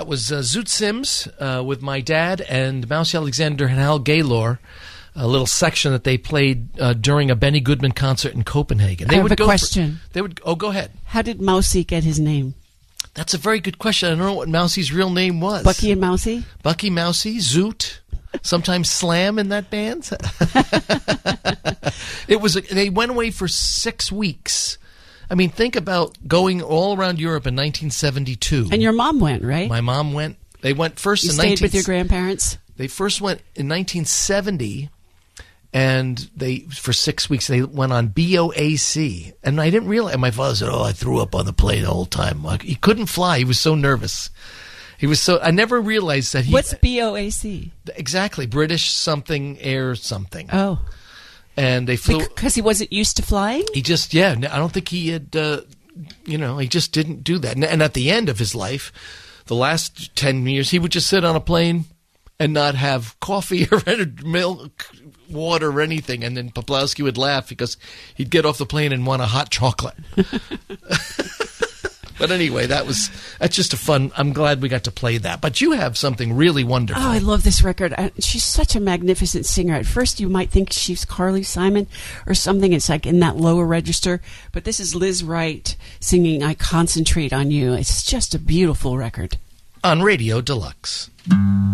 was Zoot Sims with my dad and Mousy Alexander and Hal Gaylor, a little section that they played during a Benny Goodman concert in Copenhagen. I have a question. Go ahead. How did Mousy get his name? That's a very good question. I don't know what Mousy's real name was. Bucky and Mousy? Bucky, Mousy, Zoot. Sometimes Slam in that band. They went away for 6 weeks. I mean, think about going all around Europe in 1972. And your mom went, right? My mom went. They went first you in stayed with your grandparents? They first went in 1970, and for 6 weeks they went on BOAC. And I didn't realize. My father said, I threw up on the plane the whole time. He couldn't fly. He was so nervous. I never realized that he... What's BOAC? Exactly. British something, air something. Oh. And they flew... Because he wasn't used to flying? He just, I don't think he had, he just didn't do that. And at the end of his life, the last 10 years, he would just sit on a plane and not have coffee or milk, water or anything. And then Poplawski would laugh because he'd get off the plane and want a hot chocolate. But anyway, that's just a fun. I'm glad we got to play that. But you have something really wonderful. Oh, I love this record. She's such a magnificent singer. At first, you might think she's Carly Simon or something. It's like in that lower register. But this is Liz Wright singing "I Concentrate on You." It's just a beautiful record. On Radio Deluxe.